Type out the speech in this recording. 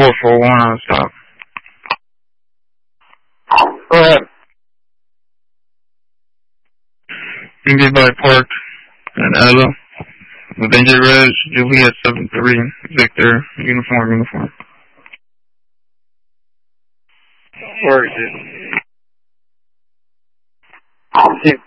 441 on stop. Go ahead. By Park and Ella. Avenger Res, Juliet 73, Victor, uniform. Where is it?